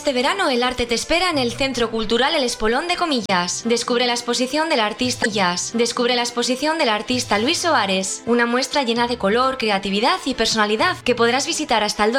Este verano el arte te espera en el Centro Cultural El Espolón de Comillas. Descubre la exposición del artista Jazz. Descubre la exposición del artista Luis Soares. Una muestra llena de color, creatividad y personalidad que podrás visitar hasta el